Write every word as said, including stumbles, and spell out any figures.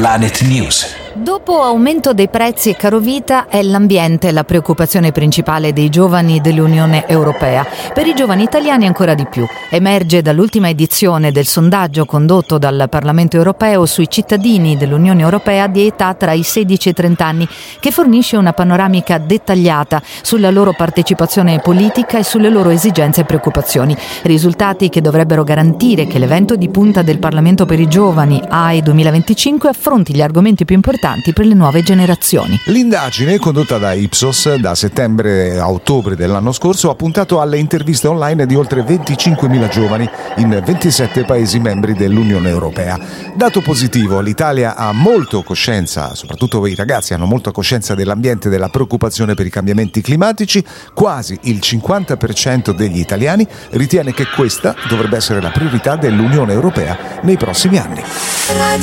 Planet News. Dopo aumento dei prezzi e carovita, è l'ambiente la preoccupazione principale dei giovani dell'Unione Europea. Per i giovani italiani ancora di più. Emerge dall'ultima edizione del sondaggio condotto dal Parlamento Europeo sui cittadini dell'Unione Europea di età tra i sedici e i trenta anni, che fornisce una panoramica dettagliata sulla loro partecipazione politica e sulle loro esigenze e preoccupazioni. Risultati che dovrebbero garantire che l'evento di punta del Parlamento per i giovani A E duemilaventicinque affronti gli argomenti più importanti per le nuove generazioni. L'indagine condotta da Ipsos da settembre a ottobre dell'anno scorso ha puntato alle interviste online di oltre venticinquemila giovani in ventisette Paesi membri dell'Unione Europea. Dato positivo, l'Italia ha molto coscienza, soprattutto i ragazzi hanno molta coscienza dell'ambiente e della preoccupazione per i cambiamenti climatici. Quasi il cinquanta per cento degli italiani ritiene che questa dovrebbe essere la priorità dell'Unione Europea nei prossimi anni.